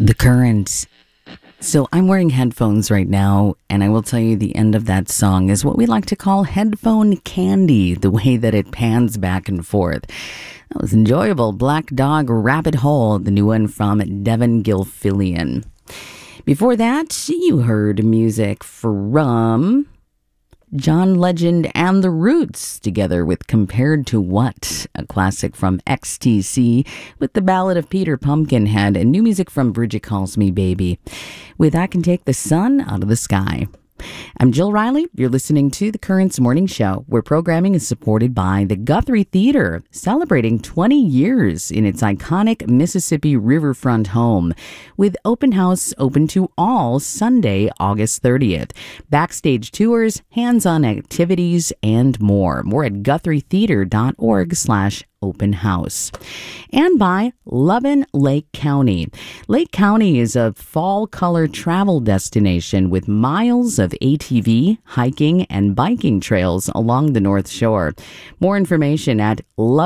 The Current. So I'm wearing headphones right now, and I will tell you the end of that song is what we like to call headphone candy, the way that it pans back and forth. That was enjoyable. Black Dog Rabbit Hole, the new one from Devin Gilfillian. Before that, you heard music from John Legend and the Roots, together with Compared to What, a classic from XTC, with the Ballad of Peter Pumpkinhead, and new music from Bridget Calls Me Baby, with I Can Take the Sun Out of the Sky. I'm Jill Riley. You're listening to The Current's Morning Show, where programming is supported by the Guthrie Theater, celebrating 20 years in its iconic Mississippi riverfront home, with open house open to all Sunday, August 30th. Backstage tours, hands-on activities, and more. More at GuthrieTheater.org/open house. And by Lovin' Lake County. Lake County is a fall color travel destination with miles of ATV, hiking, and biking trails along the North Shore. More information at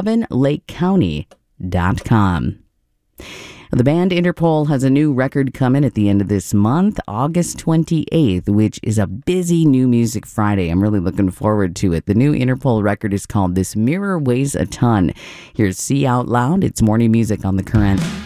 lovinlakecounty.com. The band Interpol has a new record coming at the end of this month, August 28th, which is a busy New Music Friday. I'm really looking forward to it. The new Interpol record is called This Mirror Weighs a Ton. Here's See Out Loud. It's morning music on The Current.